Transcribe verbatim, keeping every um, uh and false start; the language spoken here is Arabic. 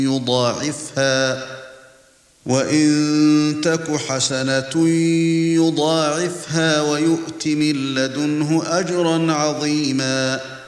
يضاعفها وإن تك حسنة يضاعفها ويؤت من لدنه أجرا عظيما